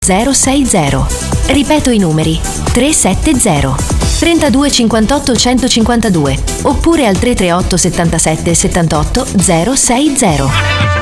060. Ripeto i numeri: 370 32 58 152 oppure al 338 77 78 060.